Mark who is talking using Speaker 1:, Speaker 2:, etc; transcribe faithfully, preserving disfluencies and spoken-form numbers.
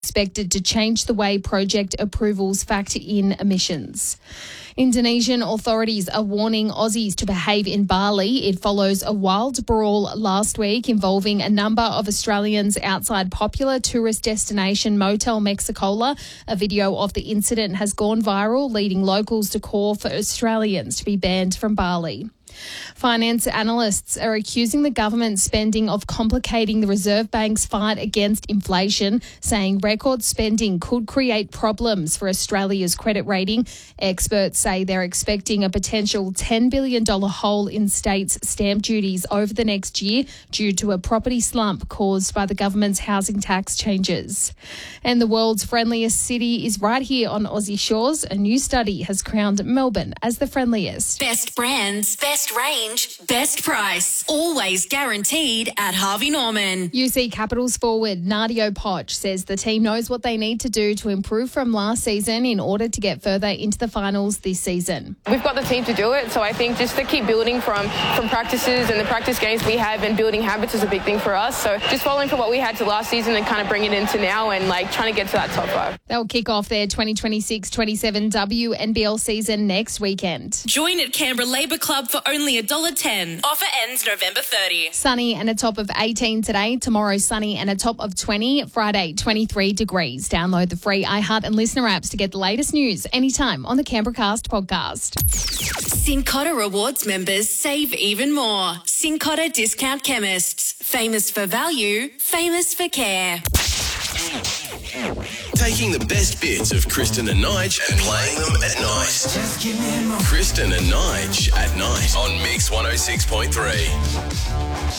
Speaker 1: expected to change the way project approvals factor in emissions. Indonesian authorities are warning Aussies to behave in Bali. It follows a wild brawl last week involving a number of Australians outside popular tourist destination Motel Mexicola. A video of the incident has gone viral, leading locals to call for Australians to be banned from Bali. Finance analysts are accusing the government spending of complicating the Reserve Bank's fight against inflation, saying record spending could create problems for Australia's credit rating. Experts say they're expecting a potential ten billion dollars hole in states' stamp duties over the next year due to a property slump caused by the government's housing tax changes. And the world's friendliest city is right here on Aussie shores. A new study has crowned Melbourne as the friendliest.
Speaker 2: Best brands, best range, best price. Always guaranteed at Harvey Norman.
Speaker 1: U C Capitals forward Nadio Poch says the team knows what they need to do to improve from last season in order to get further into the finals this season.
Speaker 3: We've got the team to do it, so I think just to keep building from, from practices and the practice games we have and building habits is a big thing for us. So just following from what we had to last season and kind of bring it into now and like trying to get to that top five.
Speaker 1: They'll kick off their twenty twenty-six twenty-seven W N B L season next weekend.
Speaker 2: Join at Canberra Labour Club for only one dollar ten. Offer ends November thirtieth.
Speaker 1: Sunny and a top of eighteen today. Tomorrow, sunny and a top of twenty. Friday, twenty-three degrees. Download the free iHeart and Listener apps to get the latest news anytime on the Canberra Cast podcast.
Speaker 2: Cincotta Rewards members save even more. Cincotta Discount Chemists. Famous for value, famous for care.
Speaker 4: Taking the best bits of Kristen and Nige and playing them at night. Kristen and Nige at night on Mix one oh six point three.